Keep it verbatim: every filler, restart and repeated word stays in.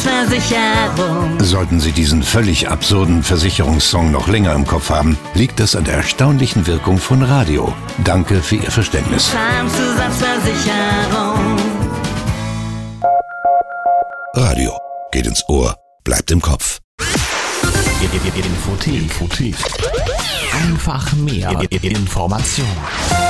Zahnzusatzversicherung. Sollten Sie diesen völlig absurden Versicherungssong noch länger im Kopf haben, liegt das an der erstaunlichen Wirkung von Radio. Danke für Ihr Verständnis. Zahnzusatzversicherung. Radio geht ins Ohr, bleibt im Kopf. Infothek. Einfach mehr Information.